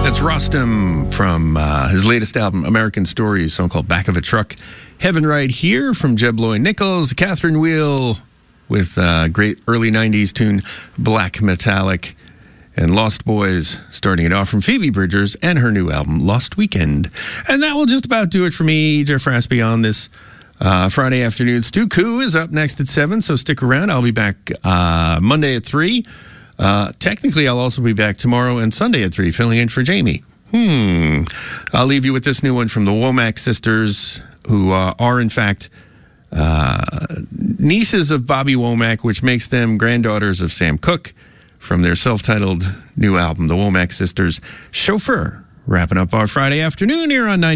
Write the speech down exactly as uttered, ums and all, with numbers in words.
That's Rostam from uh, his latest album, American Stories, a song called Back of a Truck. Heaven Right Here from Jeb Lloyd Nichols, Catherine Wheel with uh, great early nineties tune, Black Metallic, and Lost Boys starting it off from Phoebe Bridgers and her new album, Lost Weekend. And that will just about do it for me, Jeff Raspy, on this uh, Friday afternoon. Stu Koo is up next at seven, so stick around. I'll be back uh, Monday at three. Uh, technically, I'll also be back tomorrow and Sunday at three, filling in for Jamie. Hmm. I'll leave you with this new one from the Womack sisters, who uh, are, in fact, uh, nieces of Bobby Womack, which makes them granddaughters of Sam Cooke, from their self-titled new album, The Womack Sisters' Chauffeur. Wrapping up our Friday afternoon here on ninety.